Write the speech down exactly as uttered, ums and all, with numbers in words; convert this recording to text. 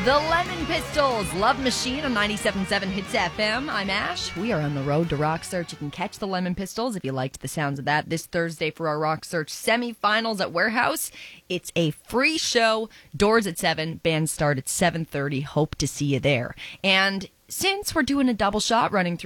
The Lemon Pistols, Love Machine on ninety-seven point seven Hits F M. I'm Ash. We are on the road to Rock Search. You can catch the Lemon Pistols if you liked the sounds of that this Thursday for our Rock Search semifinals at Warehouse. It's a free show. Doors at seven. Bands start at seven thirty. Hope to see you there. And since we're doing a double shot running through